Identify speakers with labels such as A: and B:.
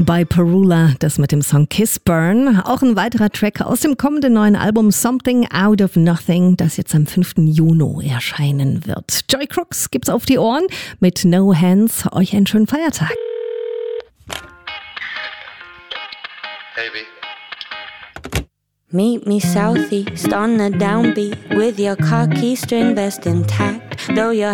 A: Bei Perula, das mit dem Song Kiss Burn. Auch ein weiterer Track aus dem kommenden neuen Album Something Out of Nothing, das jetzt am 5. Juni erscheinen wird. Joy Crooks gibt's auf die Ohren mit No Hands. Euch einen schönen Feiertag.
B: Hey, B.
C: Meet me southeast on the downbeat with your car keys string vest intact. Though your